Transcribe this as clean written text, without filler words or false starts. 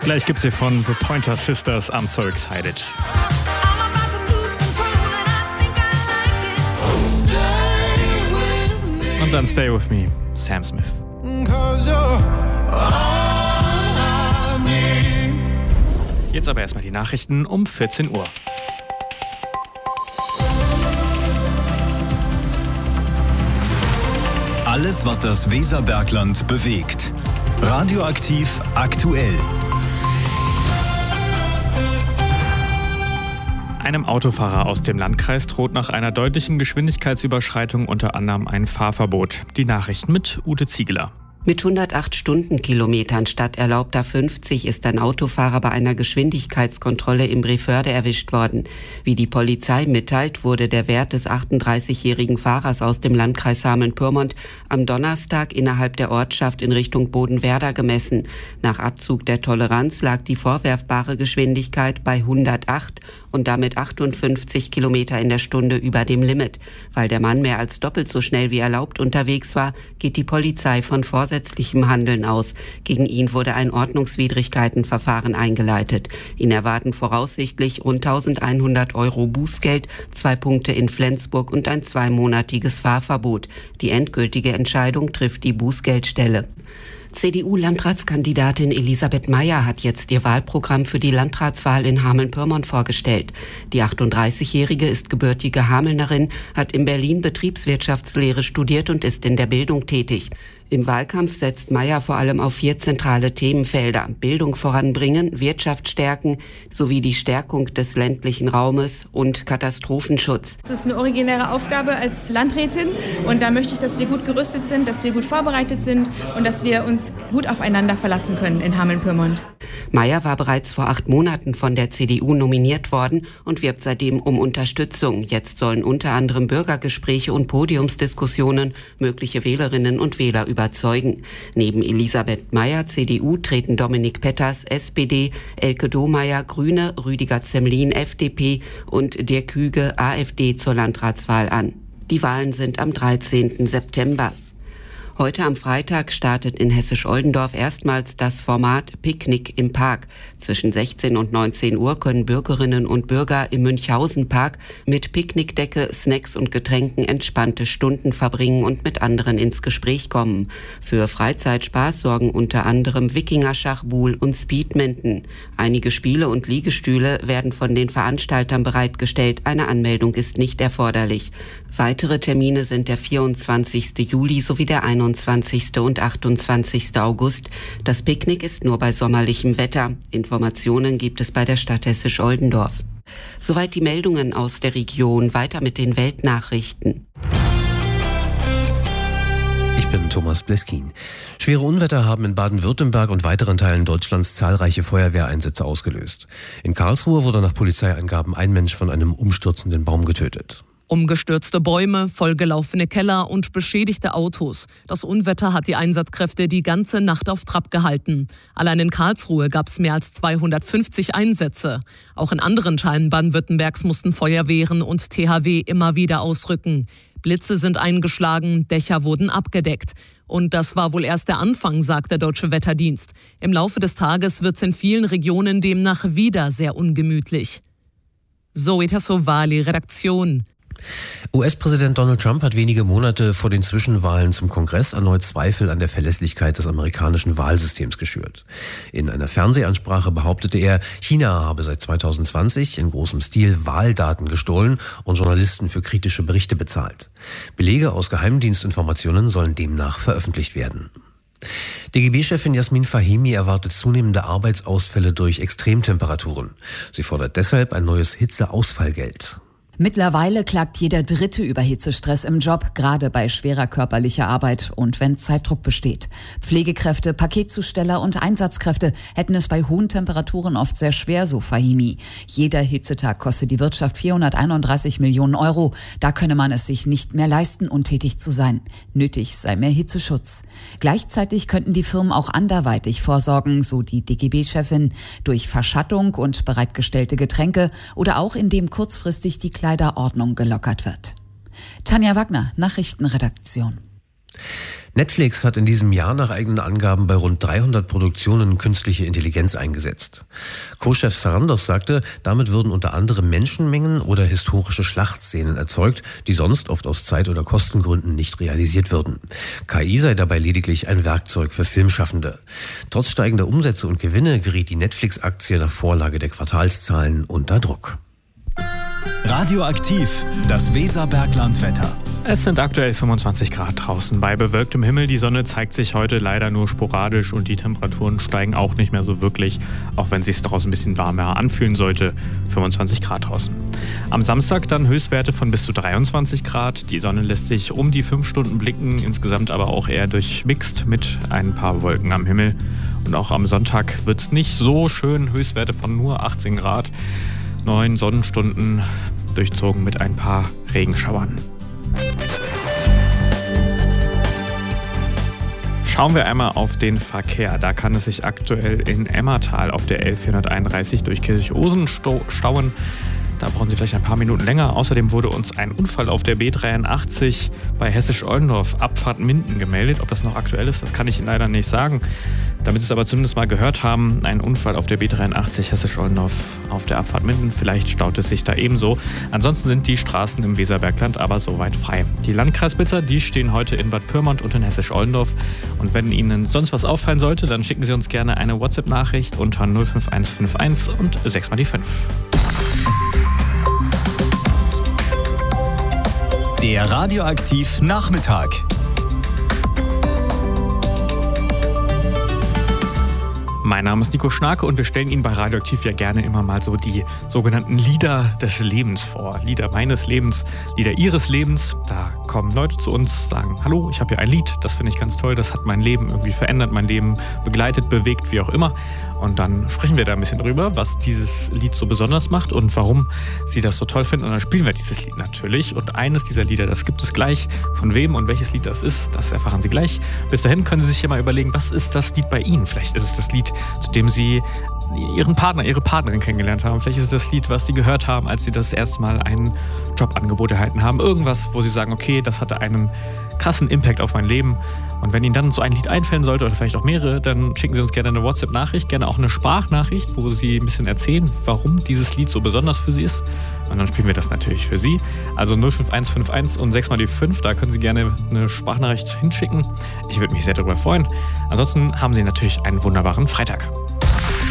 Gleich gibt's hier von The Pointer Sisters, I'm So Excited. Und dann Stay With Me, Sam Smith. Jetzt aber erstmal die Nachrichten um 14 Uhr. Alles, was das Weserbergland bewegt. Radioaktiv aktuell. Einem Autofahrer aus dem Landkreis droht nach einer deutlichen Geschwindigkeitsüberschreitung unter anderem ein Fahrverbot. Die Nachrichten mit Ute Ziegeler. Mit 108 Stundenkilometern statt erlaubter 50 ist ein Autofahrer bei einer Geschwindigkeitskontrolle im Brevörde erwischt worden. Wie die Polizei mitteilt, wurde der Wert des 38-jährigen Fahrers aus dem Landkreis Hameln-Pyrmont am Donnerstag innerhalb der Ortschaft in Richtung Bodenwerder gemessen. Nach Abzug der Toleranz lag die vorwerfbare Geschwindigkeit bei 108 und damit 58 Kilometer in der Stunde über dem Limit. Weil der Mann mehr als doppelt so schnell wie erlaubt unterwegs war, geht die Polizei von vorsätzlichem Handeln aus. Gegen ihn wurde ein Ordnungswidrigkeitenverfahren eingeleitet. Ihn erwarten voraussichtlich rund 1.100 € Bußgeld, 2 Punkte in Flensburg und ein 2-monatiges Fahrverbot. Die endgültige Entscheidung trifft die Bußgeldstelle. CDU-Landratskandidatin Elisabeth Meyer hat jetzt ihr Wahlprogramm für die Landratswahl in Hameln-Pyrmont vorgestellt. Die 38-Jährige ist gebürtige Hamelnerin, hat in Berlin Betriebswirtschaftslehre studiert und ist in der Bildung tätig. Im Wahlkampf setzt Meyer vor allem auf 4 zentrale Themenfelder: Bildung voranbringen, Wirtschaft stärken sowie die Stärkung des ländlichen Raumes und Katastrophenschutz. Es ist eine originäre Aufgabe als Landrätin und da möchte ich, dass wir gut gerüstet sind, dass wir gut vorbereitet sind und dass wir uns gut aufeinander verlassen können in Hameln-Pyrmont. Meyer war bereits vor 8 Monaten von der CDU nominiert worden und wirbt seitdem um Unterstützung. Jetzt sollen unter anderem Bürgergespräche und Podiumsdiskussionen mögliche Wählerinnen und Wähler überzeugen. Neben Elisabeth Meyer, CDU, treten Dominik Petters, SPD, Elke Domeyer, Grüne, Rüdiger Zemlin, FDP und Dirk Hüge, AfD, zur Landratswahl an. Die Wahlen sind am 13. September. Heute am Freitag startet in Hessisch-Oldendorf erstmals das Format Picknick im Park. Zwischen 16 und 19 Uhr können Bürgerinnen und Bürger im Münchhausen-Park mit Picknickdecke, Snacks und Getränken entspannte Stunden verbringen und mit anderen ins Gespräch kommen. Für Freizeitspaß sorgen unter anderem Wikingerschach, Buhl und Speedminton. Einige Spiele und Liegestühle werden von den Veranstaltern bereitgestellt. Eine Anmeldung ist nicht erforderlich. Weitere Termine sind der 24. Juli sowie der 21. und 28. August. Das Picknick ist nur bei sommerlichem Wetter. Informationen gibt es bei der Stadt Hessisch-Oldendorf. Soweit die Meldungen aus der Region. Weiter mit den Weltnachrichten. Ich bin Thomas Bleskin. Schwere Unwetter haben in Baden-Württemberg und weiteren Teilen Deutschlands zahlreiche Feuerwehreinsätze ausgelöst. In Karlsruhe wurde nach Polizeiangaben ein Mensch von einem umstürzenden Baum getötet. Umgestürzte Bäume, vollgelaufene Keller und beschädigte Autos. Das Unwetter hat die Einsatzkräfte die ganze Nacht auf Trab gehalten. Allein in Karlsruhe gab es mehr als 250 Einsätze. Auch in anderen Teilen Baden-Württembergs mussten Feuerwehren und THW immer wieder ausrücken. Blitze sind eingeschlagen, Dächer wurden abgedeckt. Und das war wohl erst der Anfang, sagt der Deutsche Wetterdienst. Im Laufe des Tages wird es in vielen Regionen demnach wieder sehr ungemütlich. Zoe Tassovali, Redaktion. US-Präsident Donald Trump hat wenige Monate vor den Zwischenwahlen zum Kongress erneut Zweifel an der Verlässlichkeit des amerikanischen Wahlsystems geschürt. In einer Fernsehansprache behauptete er, China habe seit 2020 in großem Stil Wahldaten gestohlen und Journalisten für kritische Berichte bezahlt. Belege aus Geheimdienstinformationen sollen demnach veröffentlicht werden. DGB-Chefin Jasmin Fahimi erwartet zunehmende Arbeitsausfälle durch Extremtemperaturen. Sie fordert deshalb ein neues Hitzeausfallgeld. Mittlerweile klagt jeder Dritte über Hitzestress im Job, gerade bei schwerer körperlicher Arbeit und wenn Zeitdruck besteht. Pflegekräfte, Paketzusteller und Einsatzkräfte hätten es bei hohen Temperaturen oft sehr schwer, so Fahimi. Jeder Hitzetag kostet die Wirtschaft 431 Millionen €. Da könne man es sich nicht mehr leisten, untätig zu sein. Nötig sei mehr Hitzeschutz. Gleichzeitig könnten die Firmen auch anderweitig vorsorgen, so die DGB-Chefin, durch Verschattung und bereitgestellte Getränke oder auch indem kurzfristig die Kleiderordnung gelockert wird. Tanja Wagner, Nachrichtenredaktion. Netflix hat in diesem Jahr nach eigenen Angaben bei rund 300 Produktionen künstliche Intelligenz eingesetzt. Co-Chef Sarandos sagte, damit würden unter anderem Menschenmengen oder historische Schlachtszenen erzeugt, die sonst oft aus Zeit- oder Kostengründen nicht realisiert würden. KI sei dabei lediglich ein Werkzeug für Filmschaffende. Trotz steigender Umsätze und Gewinne geriet die Netflix-Aktie nach Vorlage der Quartalszahlen unter Druck. Radioaktiv, das Weserbergland-Wetter. Es sind aktuell 25 Grad draußen bei bewölktem Himmel. Die Sonne zeigt sich heute leider nur sporadisch und die Temperaturen steigen auch nicht mehr so wirklich, auch wenn es sich draußen ein bisschen warmer anfühlen sollte. 25 Grad draußen. Am Samstag dann Höchstwerte von bis zu 23 Grad. Die Sonne lässt sich um die 5 Stunden blicken, insgesamt aber auch eher durchmixt mit ein paar Wolken am Himmel. Und auch am Sonntag wird es nicht so schön. Höchstwerte von nur 18 Grad. 9 Sonnenstunden durchzogen mit ein paar Regenschauern. Schauen wir einmal auf den Verkehr. Da kann es sich aktuell in Emmertal auf der L431 durch Kirchhausen stauen. Da brauchen Sie vielleicht ein paar Minuten länger. Außerdem wurde uns ein Unfall auf der B83 bei Hessisch-Ollendorf, Abfahrt Minden, gemeldet. Ob das noch aktuell ist, das kann ich Ihnen leider nicht sagen. Damit Sie es aber zumindest mal gehört haben, ein Unfall auf der B83 Hessisch-Ollendorf auf der Abfahrt Minden. Vielleicht staut es sich da ebenso. Ansonsten sind die Straßen im Weserbergland aber soweit frei. Die Landkreisblitzer, die stehen heute in Bad Pyrmont und in Hessisch-Ollendorf. Und wenn Ihnen sonst was auffallen sollte, dann schicken Sie uns gerne eine WhatsApp-Nachricht unter 05151 und 6 mal die 5. Der Radioaktiv Nachmittag. Mein Name ist Nico Schnarke und wir stellen Ihnen bei Radioaktiv ja gerne immer mal so die sogenannten Lieder des Lebens vor. Lieder meines Lebens, Lieder Ihres Lebens. Da kommen Leute zu uns, sagen, hallo, ich habe hier ein Lied, das finde ich ganz toll, das hat mein Leben irgendwie verändert, mein Leben begleitet, bewegt, wie auch immer. Und dann sprechen wir da ein bisschen drüber, was dieses Lied so besonders macht und warum Sie das so toll finden. Und dann spielen wir dieses Lied natürlich. Und eines dieser Lieder, das gibt es gleich. Von wem und welches Lied das ist, das erfahren Sie gleich. Bis dahin können Sie sich hier mal überlegen, was ist das Lied bei Ihnen? Vielleicht ist es das Lied, zu dem Sie Ihren Partner, Ihre Partnerin kennengelernt haben. Vielleicht ist es das Lied, was Sie gehört haben, als Sie das erste Mal ein Jobangebot erhalten haben. Irgendwas, wo Sie sagen, okay, das hatte einen krassen Impact auf mein Leben. Und wenn Ihnen dann so ein Lied einfallen sollte oder vielleicht auch mehrere, dann schicken Sie uns gerne eine WhatsApp-Nachricht, gerne auch eine Sprachnachricht, wo Sie ein bisschen erzählen, warum dieses Lied so besonders für Sie ist. Und dann spielen wir das natürlich für Sie. Also 05151 und 6 mal die 5, da können Sie gerne eine Sprachnachricht hinschicken. Ich würde mich sehr darüber freuen. Ansonsten haben Sie natürlich einen wunderbaren Freitag.